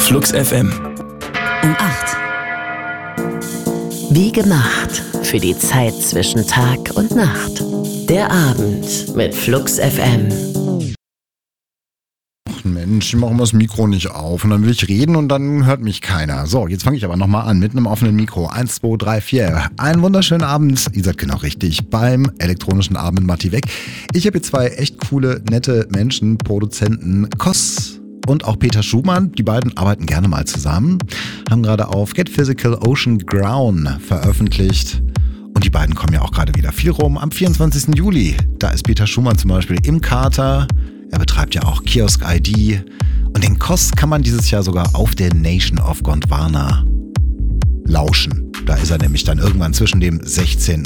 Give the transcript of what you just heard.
Flux FM. Um 8. Wie gemacht für die Zeit zwischen Tag und Nacht. Der Abend mit Flux FM. Mensch, ich mache mal das Mikro nicht auf und dann will ich reden und dann hört mich keiner. So, jetzt fange ich aber nochmal an mit einem offenen Mikro. 1, 2, 3, 4. Einen wunderschönen Abend, ihr seid genau richtig, beim elektronischen Abend Matti Weg. Ich habe hier zwei echt coole, nette Menschen, Produzenten, Koss und auch Peter Schumann. Die beiden arbeiten gerne mal zusammen, haben gerade auf Get Physical Ocean Ground veröffentlicht. Und die beiden kommen ja auch gerade wieder viel rum. Am 24. Juli, da ist Peter Schumann zum Beispiel im Kater. Er betreibt ja auch Kiosk ID. Und den Koss kann man dieses Jahr sogar auf der Nation of Gondwana lauschen. Da ist er nämlich dann irgendwann zwischen dem 16.